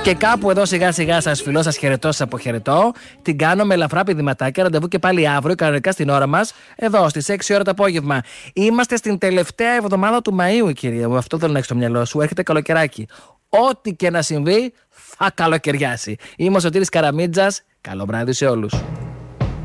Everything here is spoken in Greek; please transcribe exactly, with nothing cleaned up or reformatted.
Και κάπου εδώ σιγά σιγά σας φιλώ, σας χαιρετώ, σας αποχαιρετώ. Την κάνω με ελαφρά πηδηματάκια. Ραντεβού και πάλι αύριο, κανονικά στην ώρα μας, εδώ στις έξι ώρα το απόγευμα. Είμαστε στην τελευταία εβδομάδα του Μαΐου, κυρία μου. Αυτό θέλω να έχεις στο μυαλό σου. Έρχεται καλοκαιράκι. Ό,τι και να συμβεί, θα καλοκαιριάσει. Είμαι ο Σωτήρης Καραμίτζας. Καλό βράδυ σε όλους.